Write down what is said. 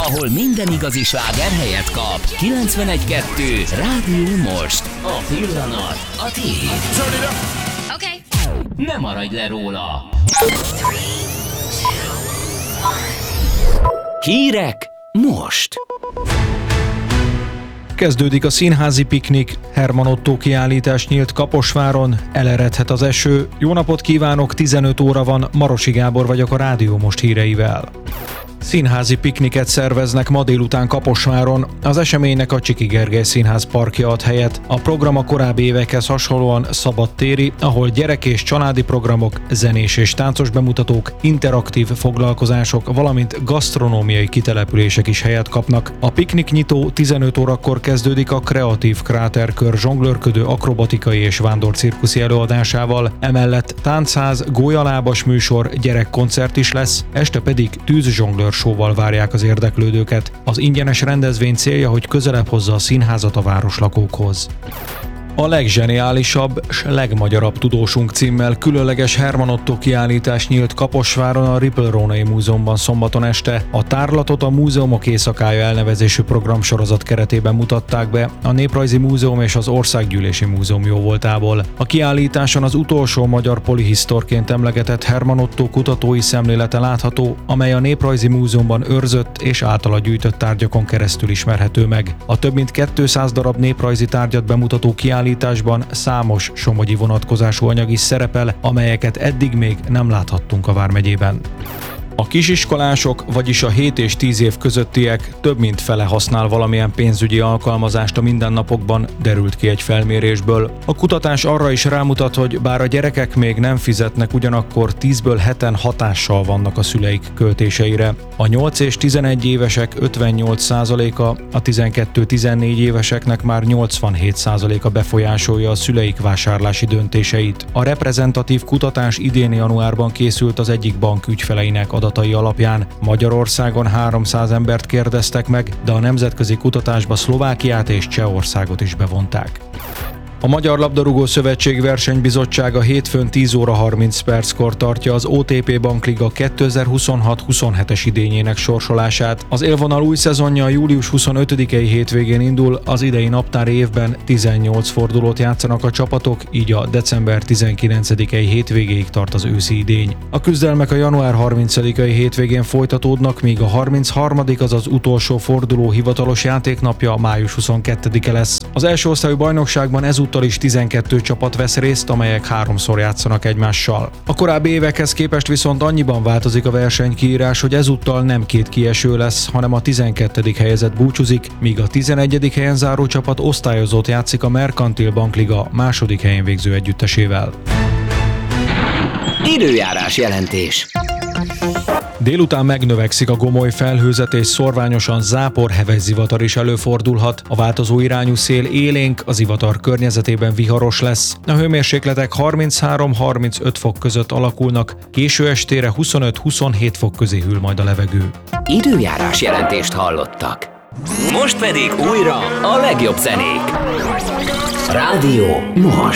ahol minden igazi sláger helyet kap. 91.2 Rádió Most. A pillanat a tiéd. Okay. Ne maradj le róla. Hírek most. Kezdődik a színházi piknik, Herman Ottó kiállítás nyílt Kaposváron, eleredhet az eső. Jó napot kívánok, 15 óra van, Marosi Gábor vagyok a Rádió Most híreivel. Színházi pikniket szerveznek ma délután Kaposváron. Az eseménynek a Csiki Gergely Színház parkja ad helyet. A program a korábbi évekhez hasonlóan szabadtéri, ahol gyerek- és családi programok, zenés és táncos bemutatók, interaktív foglalkozások, valamint gasztronómiai kitelepülések is helyet kapnak. A piknik nyitó 15 órakor kezdődik a Kreatív Kráterkör zsonglőrködő akrobatikai és vándorcirkuszi előadásával. Emellett táncház, gólyalábas műsor, gyerekkoncert is lesz, este pedig tűzzsonglőr show-val várják az érdeklődőket. Az ingyenes rendezvény célja, hogy közelebb hozza a színházat a városlakókhoz. A legzseniálisabb s legmagyarabb tudósunk címmel különleges Herman Ottó kiállítás nyílt Kaposváron a Ripple Rónai Múzeumban szombaton este. A tárlatot a Múzeumok éjszakája elnevezésű programsorozat keretében mutatták be a Néprajzi Múzeum és az Országgyűlési Múzeum jóvoltából. A kiállításon az utolsó magyar polihisztorként emlegetett Herman Ottó kutatói szemlélete látható, amely a Néprajzi Múzeumban őrzött és általa gyűjtött tárgyakon keresztül ismerhető meg. A több mint 200 darab néprajzi tárgyat bemutató kiállításban számos somogyi vonatkozású anyag is szerepel, amelyeket eddig még nem láthattunk a vármegyében. A kisiskolások, vagyis a 7 és 10 év közöttiek több mint fele használ valamilyen pénzügyi alkalmazást a mindennapokban, derült ki egy felmérésből. A kutatás arra is rámutat, hogy bár a gyerekek még nem fizetnek, ugyanakkor 10-ből 7-en hatással vannak a szüleik költéseire. A 8 és 11 évesek 58%-a, a 12-14 éveseknek már 87%-a befolyásolja a szüleik vásárlási döntéseit. A reprezentatív kutatás idén januárban készült az egyik bank ügyfeleinek adatai alapján. Magyarországon 300 embert kérdeztek meg, de a nemzetközi kutatásba Szlovákiát és Csehországot is bevonták. A Magyar Labdarúgó Szövetség versenybizottsága hétfőn 10 óra 30 perckor tartja az OTP Bankliga 2026-27-es idényének sorsolását. Az élvonal új szezonja július 25-i hétvégén indul, az idei naptári évben 18 fordulót játszanak a csapatok, így a december 19-i hétvégéig tart az őszi idény. A küzdelmek a január 30-i hétvégén folytatódnak, míg a 33., azaz utolsó forduló hivatalos játéknapja május 22-e lesz. Az első osztályú bajnokságban ezúttal is 12 csapat vesz részt, amelyek 3-szor játszanak egymással. A korábbi évekhez képest viszont annyiban változik a versenykiírás, hogy ezúttal nem 2 kieső lesz, hanem a 12. helyezett búcsúzik, míg a 11. helyen záró csapat osztályozót játszik a Merkantil Bankliga második helyen végző együttesével. Időjárás jelentés. Délután megnövekszik a gomoly felhőzet és szorványosan zápor-heves zivatar is előfordulhat. A változó irányú szél élénk, a zivatar környezetében viharos lesz. A hőmérsékletek 33-35 fok között alakulnak, késő estére 25-27 fok közé hűl majd a levegő. Időjárás jelentést hallottak. Most pedig újra a legjobb zenék. Rádió Most.